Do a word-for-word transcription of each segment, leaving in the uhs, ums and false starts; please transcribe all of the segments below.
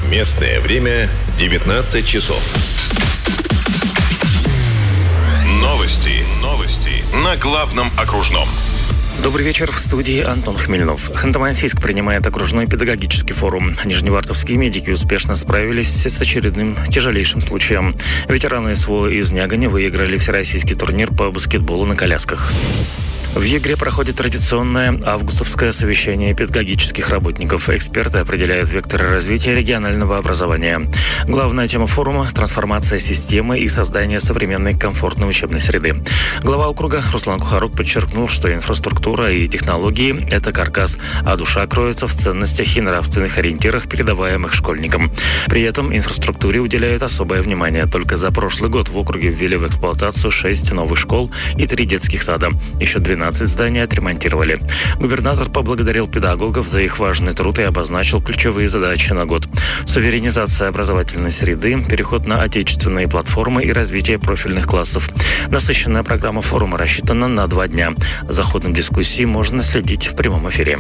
Местное время девятнадцать часов. Новости. Новости. На главном окружном. Добрый вечер, в студии Антон Хмельнов. Ханты-Мансийск принимает окружной педагогический форум. Нижневартовские медики успешно справились с очередным тяжелейшим случаем. Ветераны СВО из Нягани выиграли всероссийский турнир по баскетболу на колясках. В Егре проходит традиционное августовское совещание педагогических работников. Эксперты определяют векторы развития регионального образования. Главная тема форума – трансформация системы и создание современной комфортной учебной среды. Глава округа Руслан Кухарук подчеркнул, что инфраструктура и технологии – это каркас, а душа кроется в ценностях и нравственных ориентирах, передаваемых школьникам. При этом инфраструктуре уделяют особое внимание. Только за прошлый год в округе ввели в эксплуатацию шесть новых школ и три детских сада. Еще двенадцать зданий отремонтировали. Губернатор поблагодарил педагогов за их важный труд и обозначил ключевые задачи на год. Суверенизация образовательной среды, переход на отечественные платформы и развитие профильных классов. Насыщенная программа форума рассчитана на два дня. За ходом дискуссии можно следить в прямом эфире.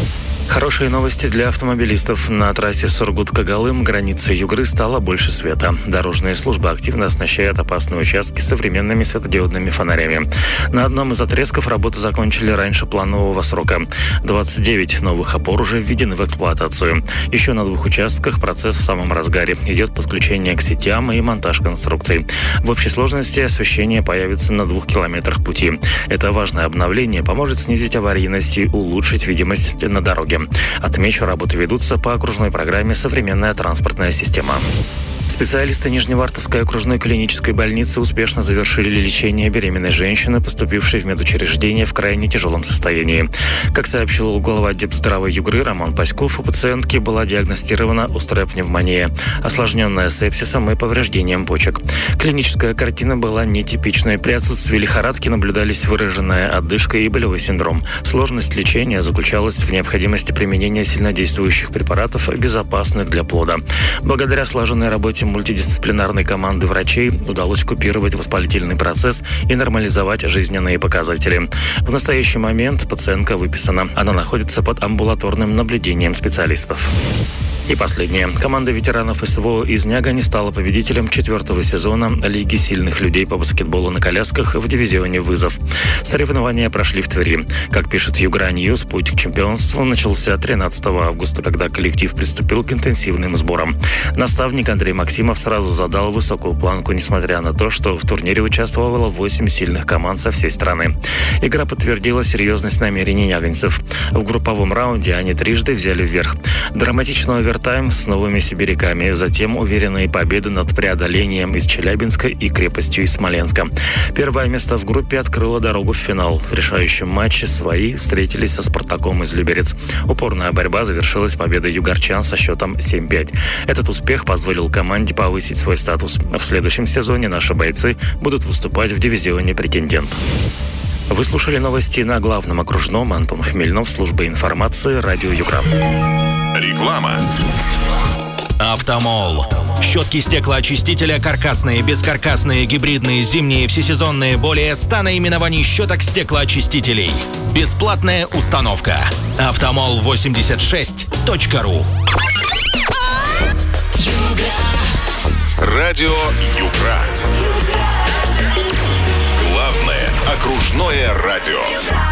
Хорошие новости для автомобилистов. На трассе Сургут-Кагалым границы Югры стало больше света. Дорожные службы активно оснащают опасные участки современными светодиодными фонарями. На одном из отрезков работы закончили раньше планового срока. двадцать девять новых опор уже введены в эксплуатацию. Еще на двух участках процесс в самом разгаре. Идет подключение к сетям и монтаж конструкций. В общей сложности освещение появится на двух километрах пути. Это важное обновление поможет снизить аварийность и улучшить видимость на дороге. Отмечу, работы ведутся по окружной программе «Современная транспортная система». Специалисты Нижневартовской окружной клинической больницы успешно завершили лечение беременной женщины, поступившей в медучреждение в крайне тяжелом состоянии. Как сообщил глава Депздравы Югры Роман Паськов, у пациентки была диагностирована острая пневмония, осложненная сепсисом и повреждением почек. Клиническая картина была нетипичной. При отсутствии лихорадки наблюдались выраженная одышка и болевой синдром. Сложность лечения заключалась в необходимости применения сильнодействующих препаратов, безопасных для плода. Благодаря слаженной работе мультидисциплинарной команды врачей удалось купировать воспалительный процесс и нормализовать жизненные показатели. В настоящий момент пациентка выписана. Она находится под амбулаторным наблюдением специалистов. И последнее. Команда ветеранов СВО из Нягани стала победителем четвертого сезона Лиги сильных людей по баскетболу на колясках в дивизионе «Вызов». Соревнования прошли в Твери. Как пишет Югра Ньюс, путь к чемпионству начался тринадцатого августа, когда коллектив приступил к интенсивным сборам. Наставник Андрей Максимов сразу задал высокую планку, несмотря на то, что в турнире участвовало восемь сильных команд со всей страны. Игра подтвердила серьезность намерений нягань-цев. В групповом раунде они трижды взяли вверх. Драматичный овертайм с новыми сибиряками, затем уверенные победы над преодолением из Челябинска и крепостью из Смоленска. Первое место в группе открыло дорогу в финал. В решающем матче свои встретились со «Спартаком» из Люберец. Упорная борьба завершилась победой югорчан со счетом семь пять. Этот успех позволил команде повысить свой статус. В следующем сезоне наши бойцы будут выступать в дивизионе «Претендент». Вы слушали новости на главном окружном. Антон Хмельнов, служба информации, радио Югра. Реклама. Автомол. Щетки стеклоочистителя каркасные, бескаркасные, гибридные, зимние, всесезонные. Более ста наименований щеток стеклоочистителей. Бесплатная установка. автомол восемьдесят шесть точка ру. Радио Югра. Главное окружное радио.